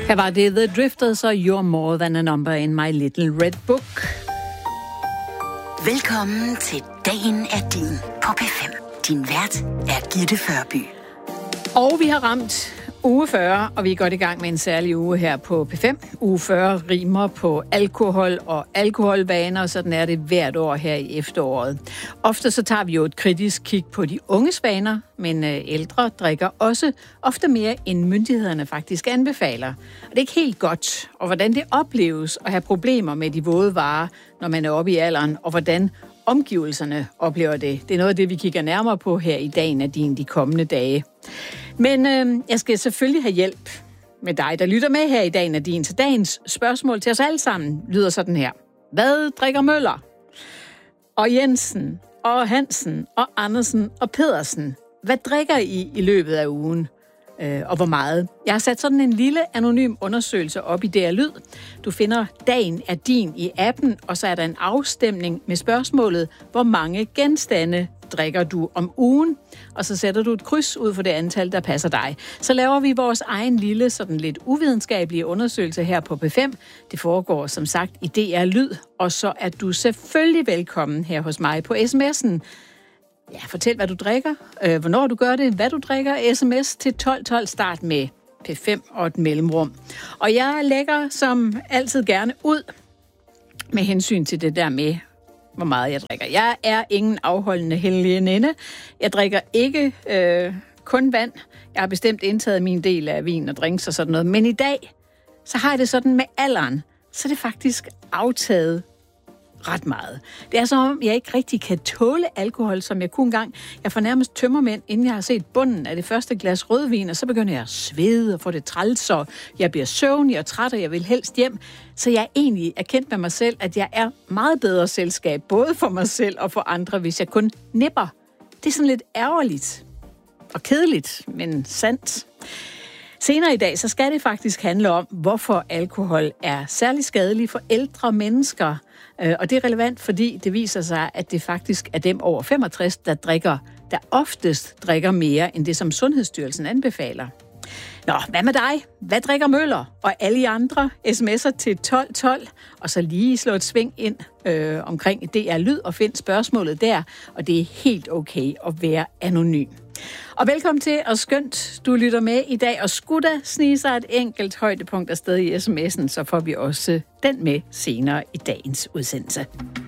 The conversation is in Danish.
Her var det The Drifters og You're More Than a Number in My Little Red Book. Velkommen til Dagen er din på P5. Din vært er Gitte Førby. Og vi har ramt uge 40, og vi er godt i gang med en særlig uge her på P5. Uge 40 rimer på alkohol og alkoholvaner, sådan er det hvert år her i efteråret. Ofte så tager vi jo et kritisk kig på de unges vaner, men ældre drikker også ofte mere, end myndighederne faktisk anbefaler. Og det er ikke helt godt, og hvordan det opleves at have problemer med de våde varer, når man er oppe i alderen, og hvordan omgivelserne oplever det. Det er noget af det, vi kigger nærmere på her i Dagen af din de kommende dage. Men jeg skal selvfølgelig have hjælp med dig, der lytter med her i Dagen af din. Så dagens spørgsmål til os alle sammen lyder sådan her. Hvad drikker Møller? Og Jensen, og Hansen, og Andersen, og Pedersen. Hvad drikker I løbet af ugen? Og hvor meget? Jeg har sat sådan en lille anonym undersøgelse op i DR Lyd. Du finder Dagen er din i appen, og så er der en afstemning med spørgsmålet, hvor mange genstande drikker du om ugen? Og så sætter du et kryds ud for det antal, der passer dig. Så laver vi vores egen lille, sådan lidt uvidenskabelige undersøgelse her på P5. Det foregår som sagt i DR Lyd, og så er du selvfølgelig velkommen her hos mig på sms'en. Ja, fortæl, hvad du drikker, hvornår du gør det, hvad du drikker. SMS til 1212, start med P5 og et mellemrum. Og jeg lægger som altid gerne ud med hensyn til det der med, hvor meget jeg drikker. Jeg er ingen afholdende helgeninde. Jeg drikker ikke kun vand. Jeg har bestemt indtaget min del af vin og drinks og sådan noget. Men i dag, så har jeg det sådan med alderen, så er det faktisk aftaget ret meget. Det er som om, jeg ikke rigtig kan tåle alkohol, som jeg kunne engang. Jeg får nærmest tømmermænd, inden jeg har set bunden af det første glas rødvin, og så begynder jeg at svede og få det træls, og jeg bliver søvnig og træt, og jeg vil helst hjem. Så jeg er egentlig erkendt med mig selv, at jeg er meget bedre selskab, både for mig selv og for andre, hvis jeg kun nipper. Det er sådan lidt ærgerligt og kedeligt, men sandt. Senere i dag, så skal det faktisk handle om, hvorfor alkohol er særlig skadelig for ældre mennesker. Og det er relevant, fordi det viser sig, at det faktisk er dem over 65, der oftest drikker mere, end det, som Sundhedsstyrelsen anbefaler. Nå, hvad med dig? Hvad drikker Møller? Og alle I andre sms'er til 1212, og så lige slå et sving ind omkring DR Lyd og find spørgsmålet der, og det er helt okay at være anonym. Og velkommen til, og skønt, du lytter med i dag, og skulle der snige sig et enkelt højdepunkt afsted i sms'en, så får vi også den med senere i dagens udsendelse.